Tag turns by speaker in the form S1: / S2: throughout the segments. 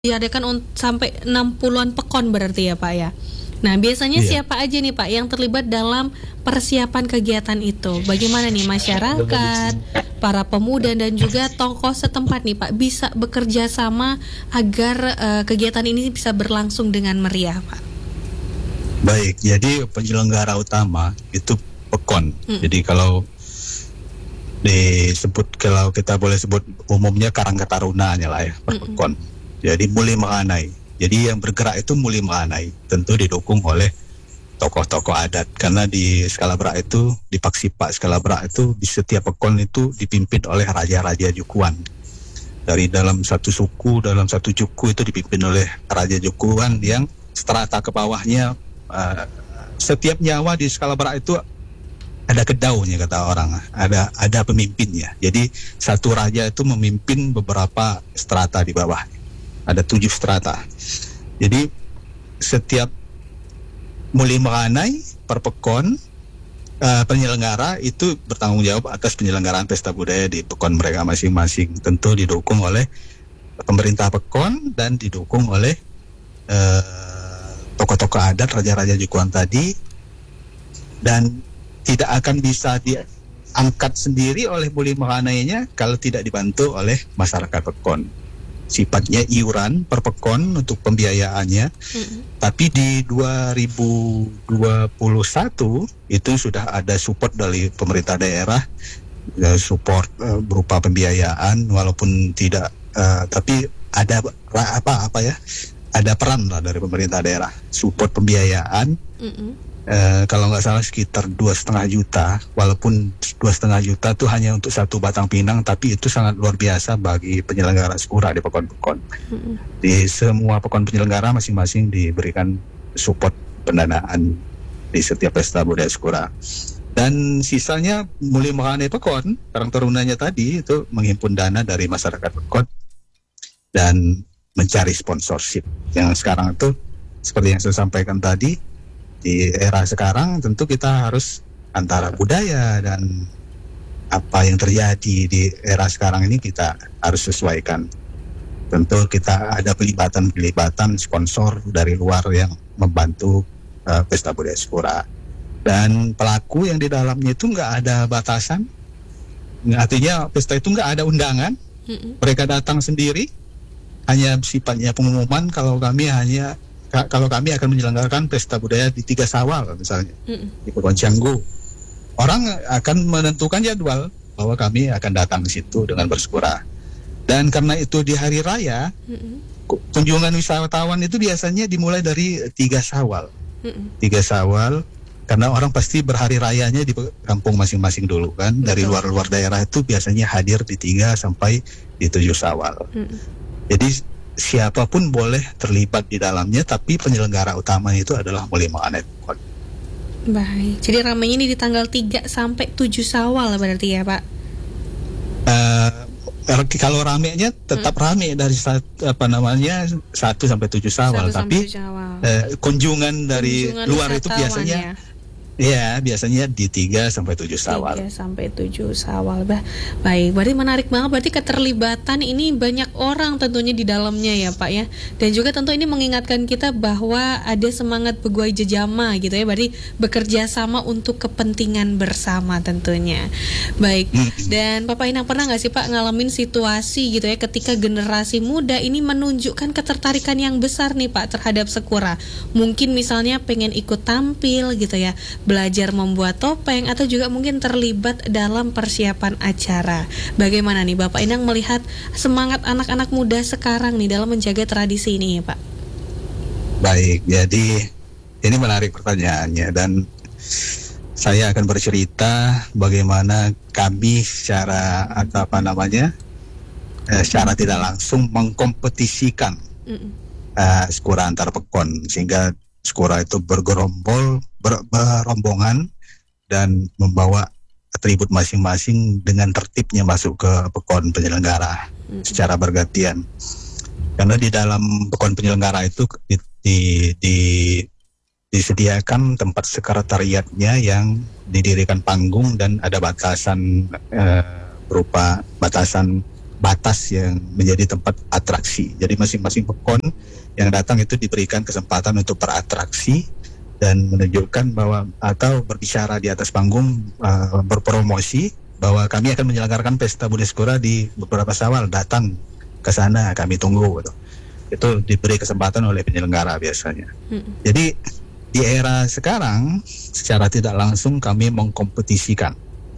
S1: diadakan sampai 60-an pekon berarti ya Pak ya. Nah biasanya
S2: Iya.
S1: siapa aja nih Pak yang terlibat dalam persiapan kegiatan itu? Bagaimana nih masyarakat, para pemuda dan juga tokoh setempat nih Pak bisa bekerja sama agar kegiatan ini bisa berlangsung dengan meriah Pak?
S2: Baik, jadi penyelenggara utama itu pekon. Jadi kalau kita boleh sebut umumnya Karang Tarunanya lah ya, pekon. Jadi Muli Makanai. Jadi yang bergerak itu Muli Makanai, tentu didukung oleh tokoh-tokoh adat, karena di Skalabra itu, di Paksipa Skalabra itu, di setiap pekon itu dipimpin oleh raja-raja Jukuan. Dari dalam satu suku, dalam satu juku itu dipimpin oleh raja Jukuan yang strata ke bawahnya, setiap nyawa di Skalabra itu ada kedaunya kata orang, ada pemimpinnya. Jadi satu raja itu memimpin beberapa strata di bawahnya. Ada 7 strata. Jadi setiap Muli Makanai per pekon, penyelenggara itu bertanggung jawab atas penyelenggaraan pesta budaya di pekon mereka masing-masing. Tentu didukung oleh pemerintah pekon dan didukung oleh tokoh-tokoh adat, raja-raja Jukuan tadi, dan tidak akan bisa diangkat sendiri oleh Muli Makanainya kalau tidak dibantu oleh masyarakat pekon. Sifatnya iuran per pekon untuk pembiayaannya. Tapi di 2021 itu sudah ada support dari pemerintah daerah, support berupa pembiayaan, walaupun tidak, tapi ada ada peran lah dari pemerintah daerah, support pembiayaan. Kalau nggak salah sekitar 2,5 juta, walaupun 2,5 juta itu hanya untuk satu batang pinang, tapi itu sangat luar biasa bagi penyelenggara Skura di pekon-pekon. Di semua pekon penyelenggara masing-masing diberikan support pendanaan di setiap pesta budaya Skura. Dan sisanya Muli Makanai pekon, Karang Tarunanya tadi itu menghimpun dana dari masyarakat pekon dan mencari sponsorship. Yang sekarang itu seperti yang saya sampaikan tadi, di era sekarang tentu kita harus antara budaya dan apa yang terjadi di era sekarang ini kita harus sesuaikan. Tentu kita ada pelibatan sponsor dari luar yang membantu pesta budaya Skura. Dan pelaku yang di dalamnya itu nggak ada batasan. Artinya pesta itu nggak ada undangan. Mereka datang sendiri, hanya sifatnya pengumuman kalau kami akan menyelenggarakan pesta budaya di 3 Sawal misalnya, di Pekon Canggu. Orang akan menentukan jadwal bahwa kami akan datang ke situ dengan berskura. Dan karena itu di hari raya, kunjungan wisatawan itu biasanya dimulai dari 3 Sawal. 3 Sawal, karena orang pasti berhari rayanya di kampung masing-masing dulu kan. Dari luar-luar daerah itu biasanya hadir di 3 sampai di 7 Sawal. Jadi siapapun boleh terlibat di dalamnya, tapi penyelenggara utama itu adalah Muli Makanai pekon.
S1: Baik, jadi ramainya ini di tanggal 3 sampai 7 Sawal berarti ya Pak?
S2: Kalau ramenya tetap rame dari 1 sampai 7 Sawal, tapi kunjungan dari luar itu biasanya biasanya di 3 sampai 7 Sawal.
S1: 3 sampai 7 Sawal. Baik, berarti menarik banget. Berarti keterlibatan ini banyak orang tentunya di dalamnya ya Pak ya. Dan juga tentu ini mengingatkan kita bahwa ada semangat Beguai Jejama gitu ya. Berarti bekerja sama untuk kepentingan bersama tentunya. Baik. Dan Bapak Inang pernah nggak sih Pak ngalamin situasi gitu ya ketika generasi muda ini menunjukkan ketertarikan yang besar nih Pak terhadap Skura. Mungkin misalnya pengen ikut tampil gitu ya, belajar membuat topeng, atau juga mungkin terlibat dalam persiapan acara. Bagaimana nih Bapak Inang melihat semangat anak-anak muda sekarang nih dalam menjaga tradisi ini ya Pak?
S2: Baik, jadi ini menarik pertanyaannya, dan saya akan bercerita bagaimana kami secara secara tidak langsung mengkompetisikan Skura antar pekon, sehingga Skura itu berombongan dan membawa atribut masing-masing dengan tertibnya masuk ke pekon penyelenggara secara bergantian. Karena di dalam pekon penyelenggara itu disediakan tempat sekretariatnya yang didirikan panggung dan ada batasan berupa batasan batas yang menjadi tempat atraksi. Jadi masing-masing pekon yang datang itu diberikan kesempatan untuk beratraksi dan menunjukkan bahwa atau berbicara di atas panggung, berpromosi bahwa kami akan menyelenggarakan pesta budaya Skora di beberapa Syawal, datang ke sana, kami tunggu gitu. Itu diberi kesempatan oleh penyelenggara biasanya. Jadi di era sekarang secara tidak langsung kami mengkompetisikan.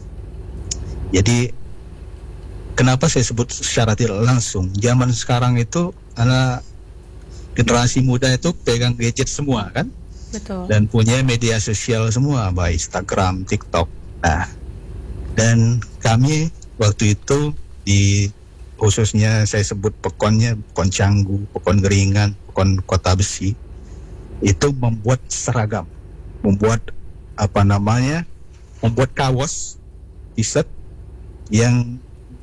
S2: Jadi kenapa saya sebut secara tidak langsung? Zaman sekarang itu anak generasi muda itu pegang gadget semua kan?
S1: Betul.
S2: Dan punya media sosial semua, baik Instagram, TikTok. Nah, dan kami waktu itu khususnya saya sebut pekonnya, pekon Canggu, pekon Geringan, pekon Kota Besi, itu membuat seragam, membuat membuat kaos, t-shirt yang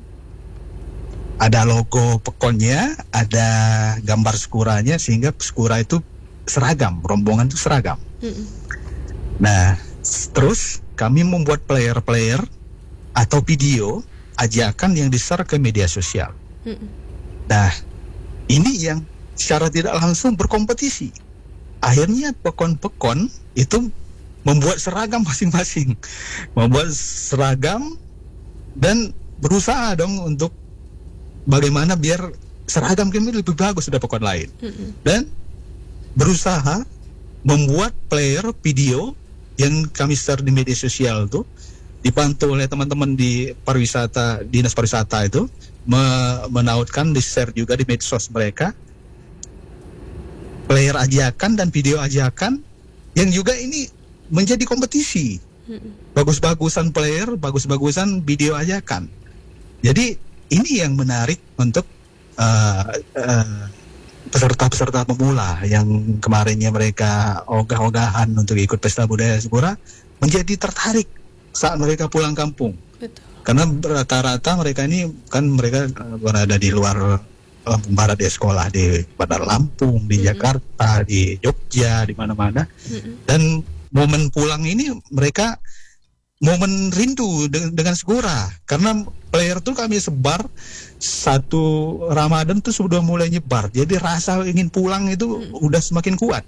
S2: ada logo pekonnya, ada gambar Skuranya, sehingga Skura itu seragam, rombongan itu seragam. Nah, terus kami membuat player-player atau video ajakan yang di-share ke media sosial. Nah, ini yang secara tidak langsung berkompetisi. Akhirnya pekon-pekon itu membuat seragam masing-masing, membuat seragam dan berusaha dong untuk bagaimana biar seragam kami lebih bagus dari pekon lain. Dan berusaha membuat player video yang kami share di media sosial itu, dibantu oleh teman-teman di pariwisata, dinas pariwisata itu menautkan, di-share juga di medsos mereka, player ajakan dan video ajakan yang juga ini menjadi kompetisi. Bagus-bagusan player, bagus-bagusan video ajakan. Jadi ini yang menarik untuk peserta-peserta pemula yang kemarinnya mereka ogah-ogahan untuk ikut pesta budaya Skora menjadi tertarik saat mereka pulang kampung.
S1: Betul.
S2: Karena rata-rata mereka ini kan mereka berada di luar Lampung Barat, di sekolah di Bandar Lampung, di Jakarta, di Jogja, di mana-mana. Dan momen pulang ini mereka momen rindu dengan Skora, karena player tuh kami sebar satu Ramadan tuh sudah mulai nyebar, jadi rasa ingin pulang itu udah semakin kuat.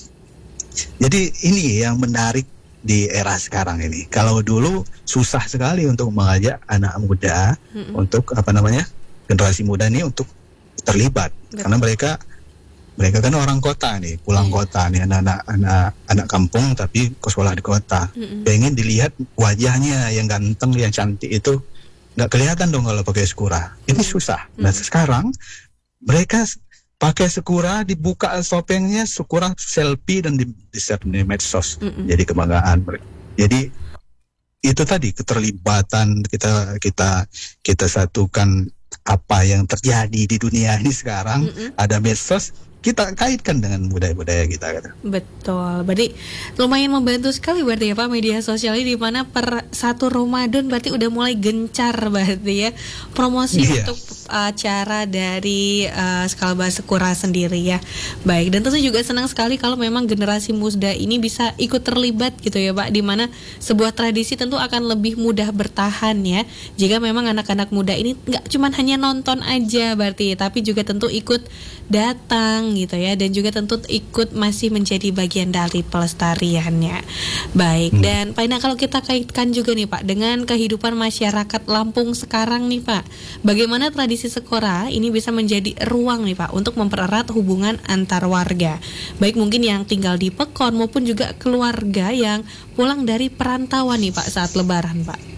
S2: Jadi ini yang menarik di era sekarang ini. Kalau dulu susah sekali untuk mengajak anak muda untuk generasi muda ini untuk terlibat. Betul. Karena mereka kan orang kota nih, pulang kota nih, anak kampung tapi ke sekolah di kota. Pengen dilihat wajahnya yang ganteng, yang cantik itu nggak kelihatan dong kalau pakai Skora. Ini susah. Nah sekarang mereka pakai Skora, dibuka topengnya Skora, selfie dan di-share di medsos. Jadi kebanggaan mereka. Jadi itu tadi keterlibatan kita satukan apa yang terjadi di dunia ini sekarang. Ada medsos, kita kaitkan dengan budaya-budaya kita.
S1: Betul, berarti lumayan membantu sekali berarti ya Pak media sosial ini, di mana per 1 Ramadan berarti udah mulai gencar berarti ya promosi untuk acara dari Skalba Skora sendiri ya. Baik, dan tentu juga senang sekali kalau memang generasi muda ini bisa ikut terlibat gitu ya Pak, di mana sebuah tradisi tentu akan lebih mudah bertahan ya jika memang anak-anak muda ini nggak cuma hanya nonton aja berarti, tapi juga tentu ikut datang gitu ya, dan juga tentu ikut masih menjadi bagian dari pelestariannya. Baik, dan Pak Ina, kalau kita kaitkan juga nih Pak dengan kehidupan masyarakat Lampung sekarang nih Pak, bagaimana tradisi Skora ini bisa menjadi ruang nih Pak untuk mempererat hubungan antar warga, baik mungkin yang tinggal di Pekon maupun juga keluarga yang pulang dari perantauan nih Pak saat Lebaran Pak.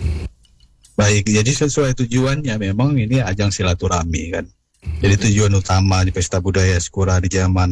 S2: Baik, jadi sesuai tujuannya memang ini ajang silaturahmi kan. Jadi tujuan utama di pesta budaya Skora di zaman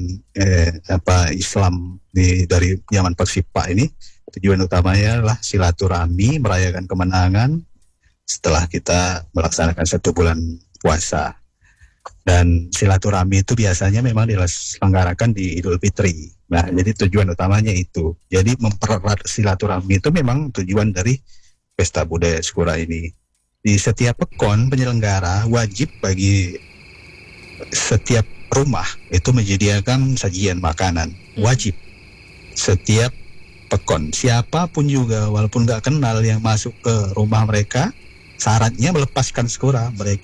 S2: Islam dari zaman Paksipa ini, tujuan utamanya adalah silaturahmi, merayakan kemenangan setelah kita melaksanakan 1 bulan puasa. Dan silaturahmi itu biasanya memang diselenggarakan di Idul Fitri. Nah, jadi tujuan utamanya itu. Jadi mempererat silaturahmi itu memang tujuan dari pesta budaya Skora ini. Di setiap pekon penyelenggara wajib bagi setiap rumah itu menyediakan sajian makanan, wajib. Setiap pekon, siapapun juga walaupun nggak kenal yang masuk ke rumah mereka, syaratnya melepaskan Skora, mereka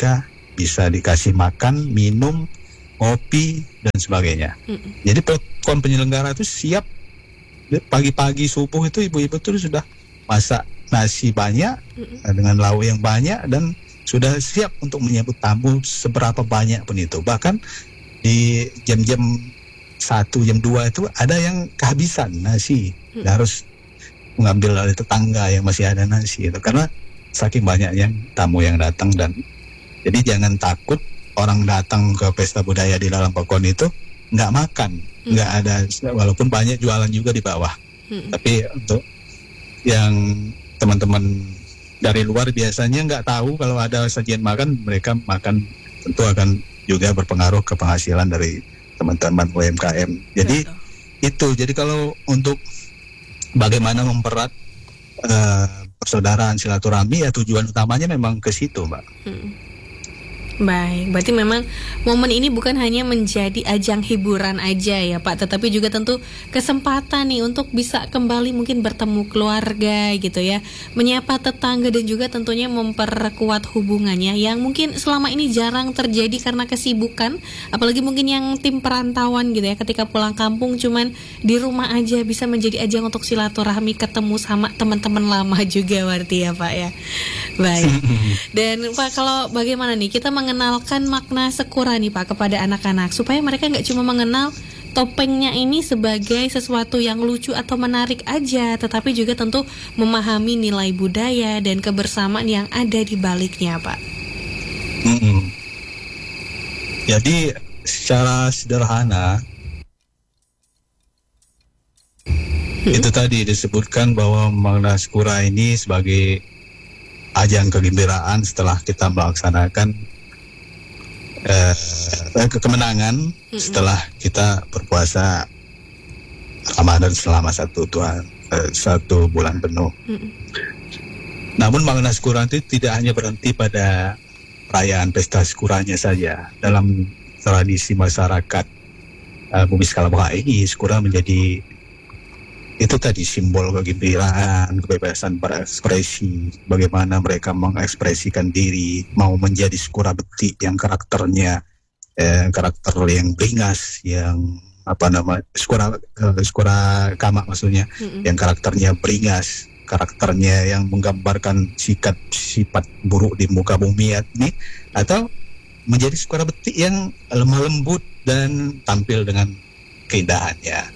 S2: bisa dikasih makan, minum, kopi dan sebagainya. Jadi POTKON penyelenggara itu siap pagi-pagi subuh itu ibu-ibu itu sudah masak nasi banyak dengan lauk yang banyak dan sudah siap untuk menyambut tamu seberapa banyak pun itu. Bahkan di jam-jam 1, jam 2 itu ada yang kehabisan nasi. Harus mengambil dari tetangga yang masih ada nasi itu karena saking banyaknya tamu yang datang. Dan jadi jangan takut orang datang ke pesta budaya di dalam POTKON itu nggak makan, nggak ada, walaupun banyak jualan juga di bawah. Tapi untuk yang teman-teman dari luar biasanya nggak tahu kalau ada sajian makan, mereka makan tentu akan juga berpengaruh ke penghasilan dari teman-teman UMKM. Jadi itu, jadi kalau untuk bagaimana mempererat persaudaraan silaturahmi, ya tujuan utamanya memang ke situ, Mbak.
S1: Baik, berarti memang momen ini bukan hanya menjadi ajang hiburan aja ya Pak, tetapi juga tentu kesempatan nih untuk bisa kembali mungkin bertemu keluarga gitu ya, menyapa tetangga dan juga tentunya memperkuat hubungannya yang mungkin selama ini jarang terjadi karena kesibukan, apalagi mungkin yang tim perantauan gitu ya, ketika pulang kampung cuman di rumah aja, bisa menjadi ajang untuk silaturahmi, ketemu sama teman-teman lama juga berarti ya Pak ya. Baik. Dan Pak, kalau bagaimana nih kita mengenalkan makna Sekura nih Pak kepada anak-anak supaya mereka nggak cuma mengenal topengnya ini sebagai sesuatu yang lucu atau menarik aja, tetapi juga tentu memahami nilai budaya dan kebersamaan yang ada di baliknya Pak.
S2: Jadi secara sederhana itu tadi disebutkan bahwa makna Sekura ini sebagai ajang kegembiraan setelah kita melaksanakan kemenangan setelah kita berpuasa Ramadan selama satu bulan penuh. Namun makna Sekura itu tidak hanya berhenti pada perayaan pesta Sekuranya saja. Dalam tradisi masyarakat Bumi Skalabra ini, Sekura menjadi itu tadi simbol kegembiraan, kebebasan berekspresi, bagaimana mereka mengekspresikan diri, mau menjadi Sekura Beti yang karakternya karakter yang beringas, yang Sekura Kama maksudnya, yang karakternya beringas, karakternya yang menggambarkan sifat buruk di muka bumi ini, atau menjadi Sekura Beti yang lemah lembut dan tampil dengan keindahannya.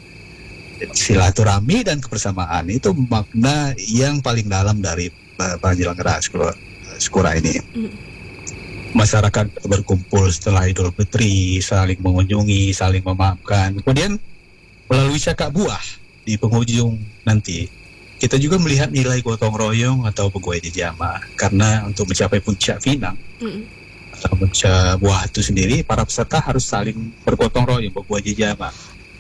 S2: Silaturahmi dan kebersamaan itu makna yang paling dalam dari penyelenggaraan Sekura ini. Masyarakat berkumpul setelah Idul Fitri, saling mengunjungi, saling memaafkan. Kemudian melalui cakap buah di penghujung nanti, kita juga melihat nilai gotong royong atau pegawai jama. Karena untuk mencapai puncak pinang atau puncak buah itu sendiri, para peserta harus saling bergotong royong, pegawai jama,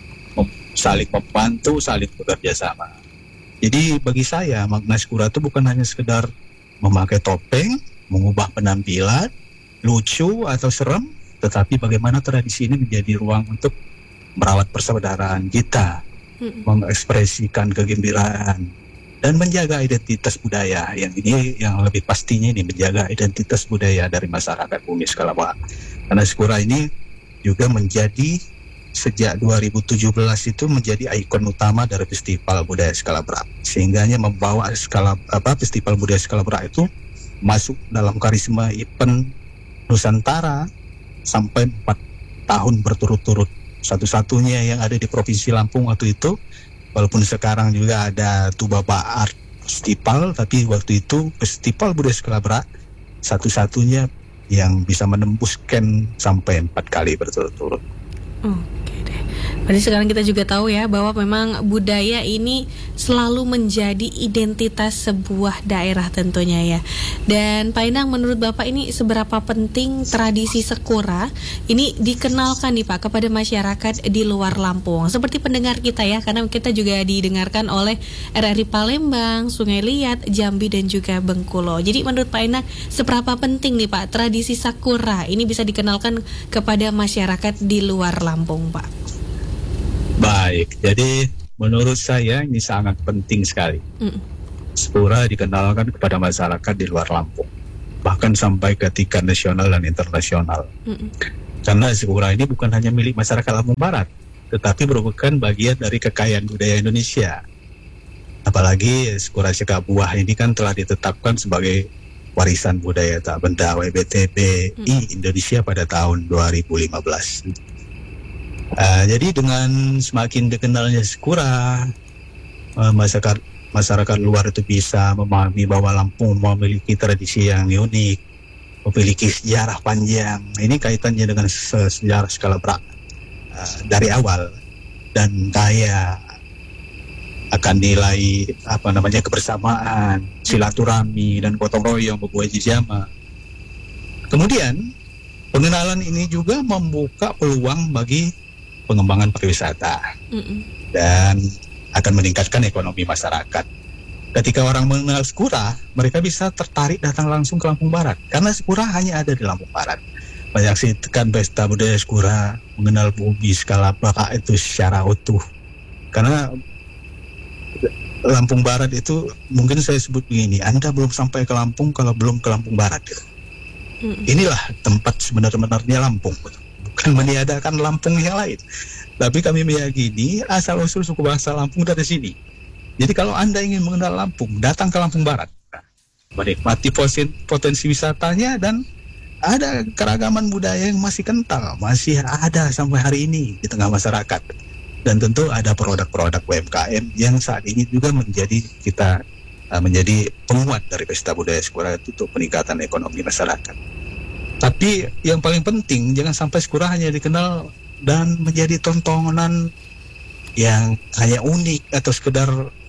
S2: saling membantu, saling bekerja sama. Jadi bagi saya makna Sekura itu bukan hanya sekedar memakai topeng, mengubah penampilan lucu atau serem, tetapi bagaimana tradisi ini menjadi ruang untuk merawat persaudaraan kita, mengekspresikan kegembiraan dan menjaga identitas budaya. Yang ini yang lebih pastinya ini menjaga identitas budaya dari masyarakat Bumi Skalabra. Karena Sekura ini juga menjadi sejak 2017 itu menjadi ikon utama dari Festival Budaya Skalabra, sehingganya membawa Festival Budaya Skalabra itu masuk dalam karisma event Nusantara sampai 4 tahun berturut-turut, satu-satunya yang ada di Provinsi Lampung waktu itu. Walaupun sekarang juga ada Tubaba Art Festival, tapi waktu itu Festival Budaya Skalabra satu-satunya yang bisa menembus Ken sampai 4 kali berturut-turut.
S1: Oke deh. Berarti sekarang kita juga tahu ya bahwa memang budaya ini selalu menjadi identitas sebuah daerah tentunya ya. Dan Pak Endang, menurut Bapak ini seberapa penting tradisi Sekura ini dikenalkan nih Pak kepada masyarakat di luar Lampung, seperti pendengar kita ya, karena kita juga didengarkan oleh RRI Palembang, Sungai Liat, Jambi dan juga Bengkulu. Jadi menurut Pak Endang seberapa penting nih Pak tradisi Sekura ini bisa dikenalkan kepada masyarakat di luar Lampung Pak?
S2: Baik, jadi menurut saya ini sangat penting sekali. Sekura dikenalkan kepada masyarakat di luar Lampung. bahkan sampai ke tingkat nasional dan internasional. Karena Sakura ini bukan hanya milik masyarakat Lampung Barat, tetapi merupakan bagian dari kekayaan budaya Indonesia. Apalagi Sakura cekak buah ini kan telah ditetapkan sebagai warisan budaya tak benda WBTBI Indonesia pada tahun 2015. Jadi dengan semakin dikenalnya Sakura, masyarakat luar itu bisa memahami bahwa Lampung memiliki tradisi yang unik, memiliki sejarah panjang. Ini kaitannya dengan sejarah skala berat dari awal, dan kaya akan nilai kebersamaan, silaturahmi, dan gotong royong berbuah jama. Kemudian pengenalan ini juga membuka peluang bagi pengembangan pariwisata dan akan meningkatkan ekonomi masyarakat. Ketika orang mengenal Sakura, mereka bisa tertarik datang langsung ke Lampung Barat, karena Sakura hanya ada di Lampung Barat. Menyaksikan pesta budaya Sakura, mengenal bumi skala Barat itu secara utuh. Karena Lampung Barat itu, mungkin saya sebut begini, Anda belum sampai ke Lampung kalau belum ke Lampung Barat. Inilah tempat sebenarnya Lampung, bukan meniadakan Lampung yang lain. Tapi kami meyakini asal-usul suku bangsa Lampung dari sini. Jadi kalau Anda ingin mengenal Lampung, datang ke Lampung Barat, menikmati potensi wisatanya, dan ada keragaman budaya yang masih kental, masih ada sampai hari ini di tengah masyarakat. Dan tentu ada produk-produk UMKM yang saat ini juga menjadi penguat dari pesta budaya Sakura untuk peningkatan ekonomi masyarakat. Tapi yang paling penting, jangan sampai Sakura hanya dikenal dan menjadi tontonan yang hanya unik atau sekedar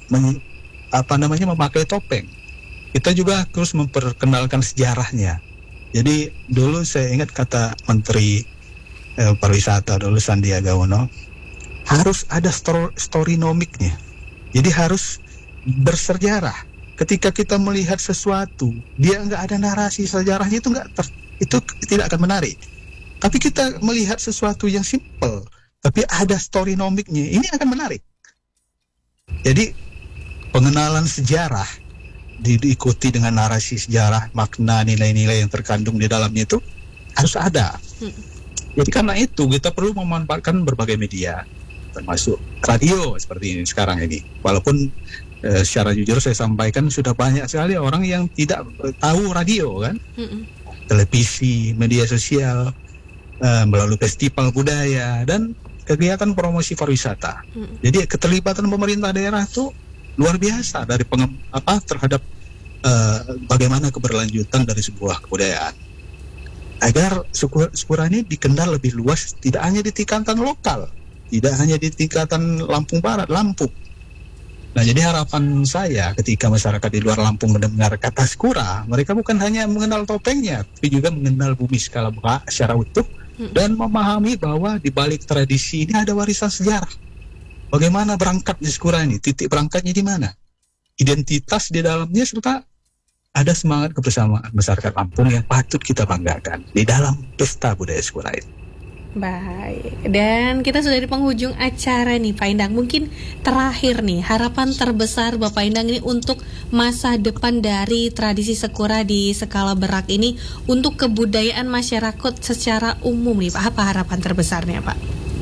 S2: memakai topeng. Kita juga terus memperkenalkan sejarahnya. Jadi dulu saya ingat kata Menteri Pariwisata dulu, Sandiaga Uno, harus ada storynomiknya. Jadi harus bersejarah. Ketika kita melihat sesuatu, dia nggak ada narasi sejarahnya, itu tidak akan menarik. Tapi kita melihat sesuatu yang simple, tapi ada storynomiknya, ini akan menarik. Jadi pengenalan sejarah diikuti dengan narasi sejarah, makna, nilai-nilai yang terkandung di dalamnya itu harus ada. Jadi karena itu kita perlu memanfaatkan berbagai media, termasuk radio seperti ini sekarang ini. Walaupun secara jujur saya sampaikan, sudah banyak sekali orang yang tidak tahu radio kan. Televisi, media sosial, melalui festival budaya dan kegiatan promosi pariwisata. Jadi keterlibatan pemerintah daerah itu luar biasa dari terhadap bagaimana keberlanjutan dari sebuah kebudayaan, agar Sakura ini dikenal lebih luas, tidak hanya di tingkatan lokal, tidak hanya di tingkatan Lampung Barat, Lampung. Nah, jadi harapan saya ketika masyarakat di luar Lampung mendengar kata Sakura, mereka bukan hanya mengenal topengnya, tapi juga mengenal bumi skala Barat secara utuh, dan memahami bahwa di balik tradisi ini ada warisan sejarah. Bagaimana berangkatnya Sakura ini, titik berangkatnya di mana, identitas di dalamnya, serta ada semangat kebersamaan masyarakat Lampung yang patut kita banggakan di dalam pesta budaya Sakura ini.
S1: Baik, dan kita sudah di penghujung acara nih Pak Endang. Mungkin terakhir nih, harapan terbesar Bapak Endang ini untuk masa depan dari tradisi Sakura di skala Berak ini untuk kebudayaan masyarakat secara umum nih Pak. Apa harapan terbesarnya Pak?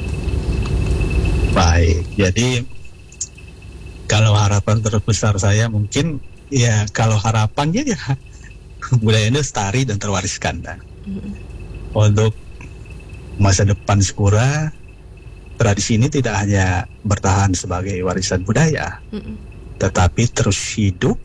S2: Baik, jadi kalau harapan terbesar saya mungkin ya, kalau harapannya ya budayanya lestari dan terwariskan. Untuk masa depan Sakura, tradisi ini tidak hanya bertahan sebagai warisan budaya, tetapi terus hidup,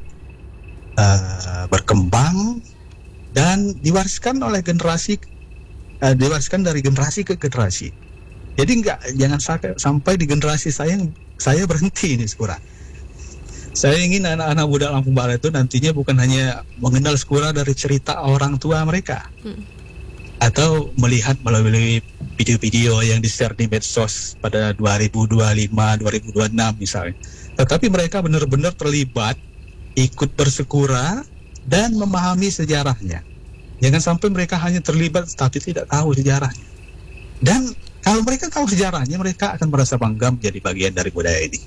S2: berkembang, dan diwariskan oleh diwariskan dari generasi ke generasi. Jadi jangan sampai di generasi saya berhenti ini Sakura. Saya ingin anak-anak muda Lampung Barat itu nantinya bukan hanya mengenal Sakura dari cerita orang tua mereka, atau melihat melalui video-video yang di-share di medsos pada 2025, 2026 misalnya. Tetapi mereka benar-benar terlibat, ikut bersakura, dan memahami sejarahnya. Jangan sampai mereka hanya terlibat tapi tidak tahu sejarahnya. Dan kalau mereka tahu sejarahnya, mereka akan merasa bangga menjadi bagian dari budaya ini.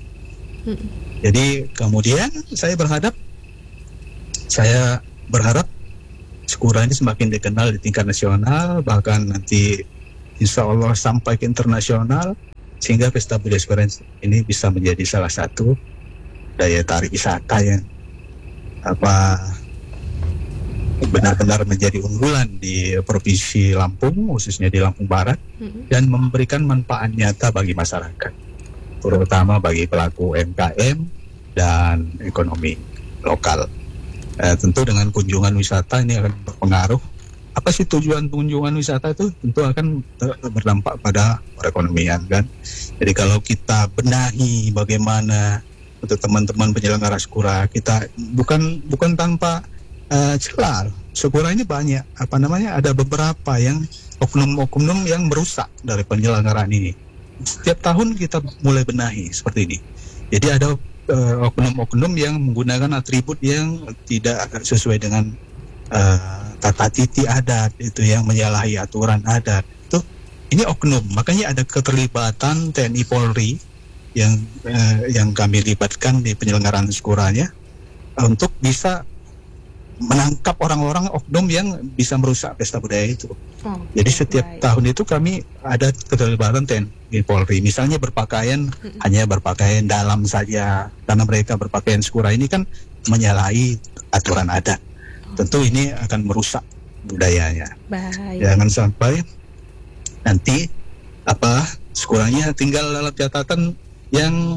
S2: Jadi kemudian saya berharap Sakura ini semakin dikenal di tingkat nasional, bahkan nanti insya Allah sampai ke internasional, sehingga Pesta Budaya Sakura ini bisa menjadi salah satu daya tarik wisata yang benar-benar menjadi unggulan di Provinsi Lampung, khususnya di Lampung Barat, dan memberikan manfaat nyata bagi masyarakat, terutama bagi pelaku UMKM dan ekonomi lokal. Tentu dengan kunjungan wisata ini akan berpengaruh. Apa sih tujuan kunjungan wisata itu? Tentu akan berdampak pada perekonomian, kan. Jadi kalau kita benahi bagaimana untuk teman-teman penyelenggara Sakura, kita bukan tanpa celah. Sakura ini banyak ada beberapa yang oknum-oknum yang merusak dari penyelenggaraan ini. Setiap tahun kita mulai benahi seperti ini. Jadi ada oknum-oknum yang menggunakan atribut yang tidak sesuai dengan tata titi adat, itu yang menyalahi aturan adat. Ini oknum, makanya ada keterlibatan TNI Polri yang kami libatkan di penyelenggaraan Sakuranya untuk bisa menangkap orang-orang oknum yang bisa merusak pesta budaya itu. Jadi setiap tahun itu kami ada keterlibatan TNI Polri. Misalnya hanya berpakaian dalam saja, karena mereka berpakaian Sakura ini kan menyalahi aturan adat. Tentu ini akan merusak budayanya. Jangan sampai nanti Sakuranya tinggal dalam catatan yang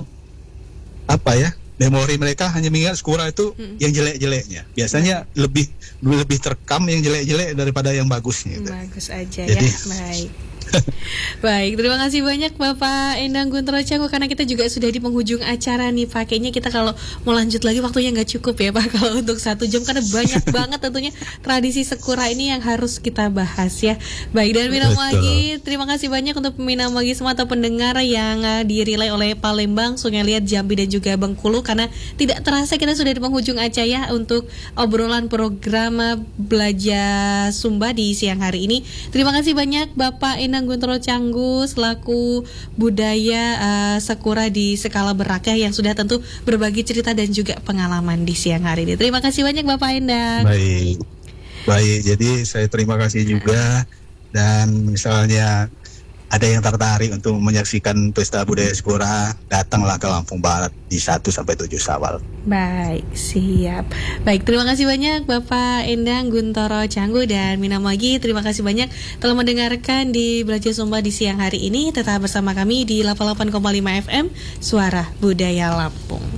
S2: memori mereka hanya mengingat Sakura itu yang jelek-jeleknya. Biasanya lebih terekam yang jelek-jelek daripada yang bagusnya.
S1: Bagus aja. Jadi, ya. Baik. Baik, terima kasih banyak Bapak Endang Guntoro Canggu, karena kita juga sudah di penghujung acara nih Pak. Kayaknya kita kalau mau lanjut lagi waktunya nggak cukup ya Pak, kalau untuk 1 jam, karena banyak banget tentunya tradisi Sakura ini yang harus kita bahas ya. Baik, dan Minamagi, terima kasih banyak untuk Minamagi semua atau pendengar yang dirilai oleh Palembang, Sungai Liat, Jambi dan juga Bengkulu, karena tidak terasa kita sudah di penghujung acara ya untuk obrolan program Belajar Sumba di siang hari ini. Terima kasih banyak Bapak Endang Guntoro Canggu selaku budaya Sakura di skala Berak yang sudah tentu berbagi cerita dan juga pengalaman di siang hari ini. Terima kasih banyak Bapak Endang.
S2: Baik. Jadi saya terima kasih juga, dan misalnya ada yang tertarik untuk menyaksikan Pesta Budaya Sakura, datanglah ke Lampung Barat di 1-7 Syawal.
S1: Baik, siap. Baik, terima kasih banyak Bapak Endang Guntoro Canggu dan Minamagi. Terima kasih banyak telah mendengarkan di Belajar Sumba di siang hari ini. Tetap bersama kami di 88,5 FM Suara Budaya Lampung.